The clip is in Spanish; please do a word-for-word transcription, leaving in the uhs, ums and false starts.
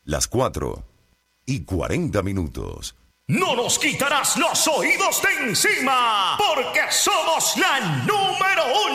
las cuatro y cuarenta minutos. No nos quitarás los oídos de encima, porque somos la número